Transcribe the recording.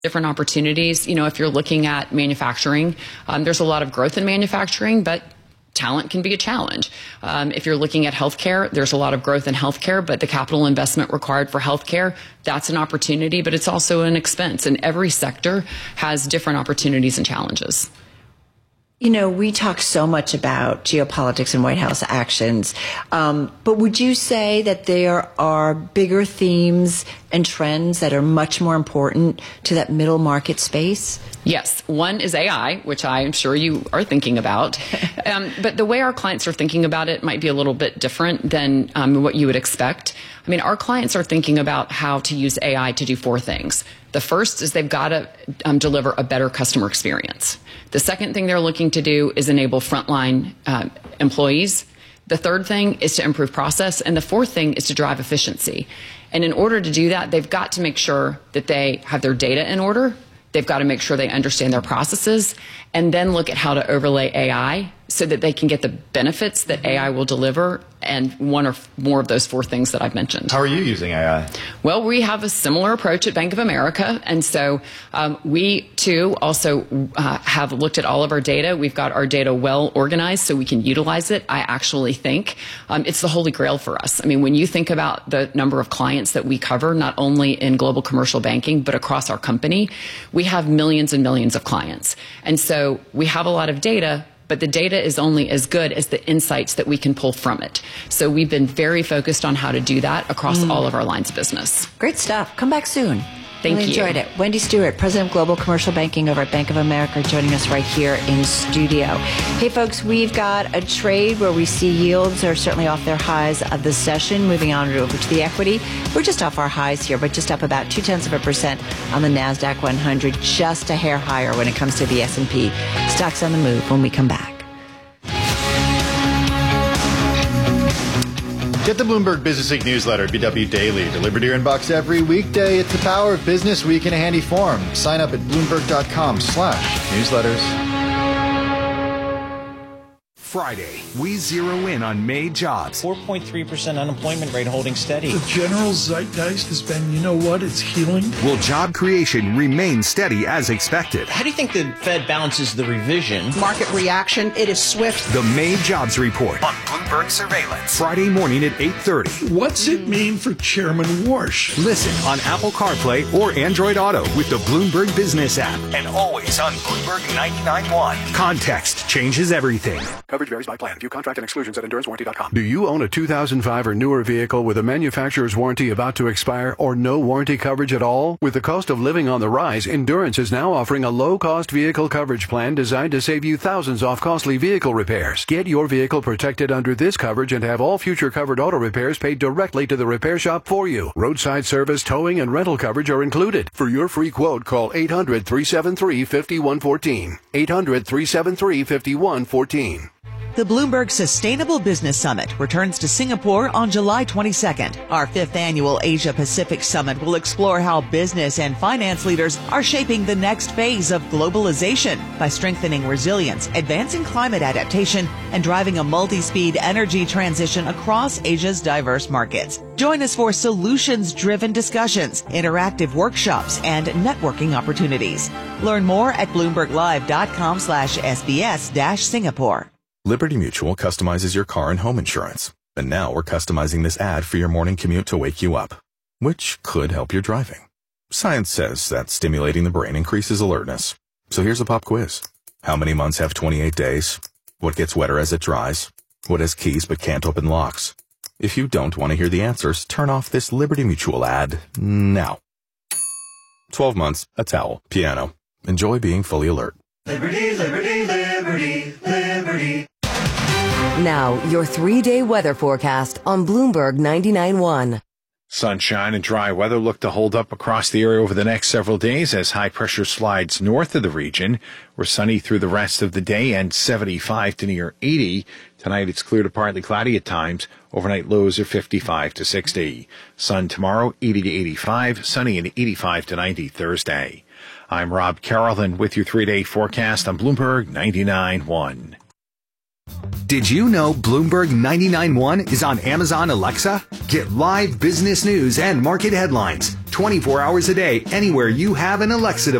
different opportunities. If you're looking at manufacturing, there's a lot of growth in manufacturing, but talent can be a challenge. If you're looking at healthcare, there's a lot of growth in healthcare, but the capital investment required for healthcare, that's an opportunity, but it's also an expense. And every sector has different opportunities and challenges. We talk so much about geopolitics and White House actions, but would you say that there are bigger themes and trends that are much more important to that middle market space? Yes. One is AI, which I'm sure you are thinking about. But the way our clients are thinking about it might be a little bit different than what you would expect. Our clients are thinking about how to use AI to do four things. The first is they've got to deliver a better customer experience. The second thing they're looking to do is enable frontline employees. The third thing is to improve process. And the fourth thing is to drive efficiency. And in order to do that, they've got to make sure that they have their data in order. They've got to make sure they understand their processes and then look at how to overlay AI so that they can get the benefits that AI will deliver and one or more of those four things that I've mentioned. How are you using AI? Well, we have a similar approach at Bank of America. And so we, too, also have looked at all of our data. We've got our data well organized so we can utilize it. I actually think it's the holy grail for us. When you think about the number of clients that we cover, not only in global commercial banking, but across our company, we have millions and millions of clients. And so we have a lot of data, but the data is only as good as the insights that we can pull from it. So we've been very focused on how to do that across all of our lines of business. Great stuff. Come back soon. Thank you. Enjoyed it. Wendy Stewart, President of Global Commercial Banking over at Bank of America, joining us right here in studio. Hey, folks, we've got a trade where we see yields are certainly off their highs of the session. Moving on over to the equity. We're just off our highs here, but just up about 0.2% on the NASDAQ 100, just a hair higher when it comes to the S&P. Stocks on the move when we come back. Get the Bloomberg Business Week newsletter, BW Daily, delivered to your inbox every weekday. It's the power of Business Week in a handy form. Sign up at Bloomberg.com/newsletters. Friday, we zero in on May jobs. 4.3% unemployment rate holding steady. The general zeitgeist has been, it's healing. Will job creation remain steady as expected? How do you think the Fed balances the revision? Market reaction, it is swift. The May jobs report on Bloomberg Surveillance. Friday morning at 8:30. What's it mean for Chairman Warsh? Listen on Apple CarPlay or Android Auto with the Bloomberg Business app. And always on Bloomberg 99.1. Context changes everything. Coverage varies by plan. View contract and exclusions at endurancewarranty.com. Do you own a 2005 or newer vehicle with a manufacturer's warranty about to expire or no warranty coverage at all? With the cost of living on the rise, Endurance is now offering a low-cost vehicle coverage plan designed to save you thousands off costly vehicle repairs. Get your vehicle protected under this coverage and have all future covered auto repairs paid directly to the repair shop for you. Roadside service, towing, and rental coverage are included. For your free quote, call 800-373-5114. 800-373-5114. The Bloomberg Sustainable Business Summit returns to Singapore on July 22nd. Our 5th annual Asia Pacific Summit will explore how business and finance leaders are shaping the next phase of globalization by strengthening resilience, advancing climate adaptation, and driving a multi-speed energy transition across Asia's diverse markets. Join us for solutions-driven discussions, interactive workshops, and networking opportunities. Learn more at bloomberglive.com/SBS-Singapore. Liberty Mutual customizes your car and home insurance. And now we're customizing this ad for your morning commute to wake you up, which could help your driving. Science says that stimulating the brain increases alertness. So here's a pop quiz. How many months have 28 days? What gets wetter as it dries? What has keys but can't open locks? If you don't want to hear the answers, turn off this Liberty Mutual ad now. 12 months, a towel, piano. Enjoy being fully alert. Liberty, liberty, liberty, liberty. Now, your 3-day weather forecast on Bloomberg 99.1. Sunshine and dry weather look to hold up across the area over the next several days as high pressure slides north of the region. We're sunny through the rest of the day and 75 to near 80. Tonight it's clear to partly cloudy at times. Overnight lows are 55 to 60. Sun tomorrow 80 to 85, sunny and 85 to 90 Thursday. I'm Rob Carrollton with your 3-day forecast on Bloomberg 99.1. Did you know Bloomberg 99.1 is on Amazon Alexa? Get live business news and market headlines, 24 hours a day, anywhere you have an Alexa device.